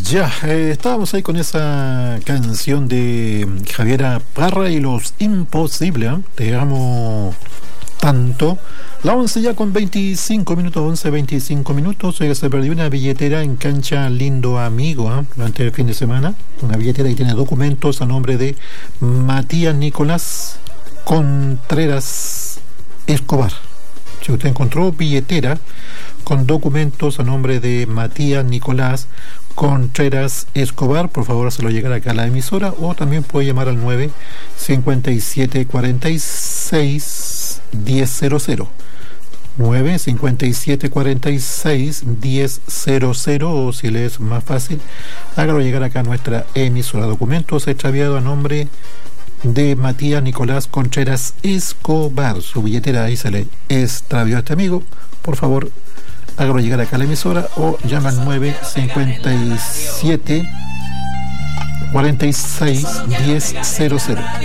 Ya, estábamos ahí con esa canción de Javiera Parra y Los Imposibles, ¿eh? Te amo tanto. La 11 ya con 25 minutos, 11:25 minutos. Se perdió una billetera en cancha Lindo Amigo, ¿eh? Durante el fin de semana. Una billetera que tiene documentos a nombre de Matías Nicolás Contreras Escobar. Si usted encontró billetera con documentos a nombre de Matías Nicolás Contreras Escobar, por favor se lo llegar acá a la emisora, o también puede llamar al 957-46-1000 957-46-1000, o si le es más fácil, hágalo llegar acá a nuestra emisora. Documentos extraviados a nombre de Matías Nicolás Contreras Escobar. Su billetera ahí se le extravió a este amigo. Por favor, hágalo llegar acá a la emisora o llama al 957-46-1000.